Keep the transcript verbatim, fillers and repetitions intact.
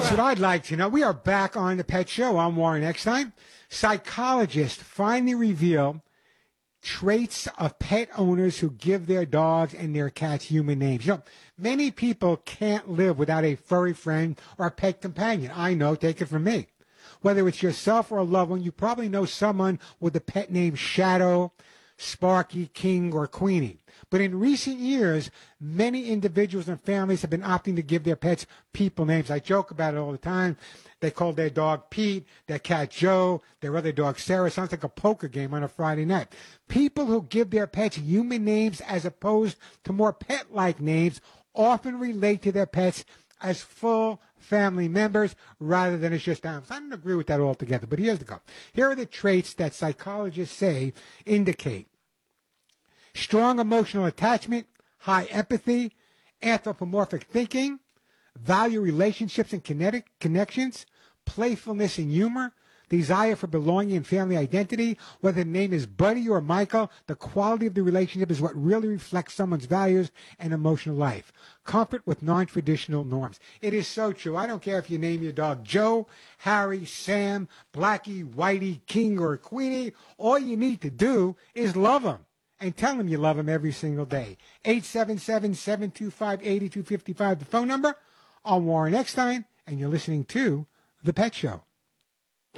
That's what I'd like to know. We are back on the Pet Show. I'm Warren Eckstein. Psychologists finally reveal traits of pet owners who give their dogs and their cats human names. You know, many people can't live without a furry friend or a pet companion. I know, take it from me. Whether it's yourself or a loved one, you probably know someone with the pet name Shadow, Sparky, King, or Queenie. But in recent years, many individuals and families have been opting to give their pets people names. I joke about it all the time. They call their dog Pete, their cat Joe, their other dog Sarah. Sounds like a poker game on a Friday night. People who give their pets human names as opposed to more pet-like names often relate to their pets as full family members rather than as just animals. I don't agree with that altogether, but here's the go. Here are the traits that psychologists say indicate strong emotional attachment, high empathy, anthropomorphic thinking, value relationships and kinetic connections, playfulness and humor, desire for belonging and family identity. Whether the name is Buddy or Michael, the quality of the relationship is what really reflects someone's values and emotional life. Comfort with non-traditional norms. It is so true. I don't care if you name your dog Joe, Harry, Sam, Blackie, Whitey, King, or Queenie. All you need to do is love them. And tell them you love them every single day. eight seven seven, seven two five, eight two five five, the phone number. I'm Warren Eckstein, and you're listening to The Pet Show.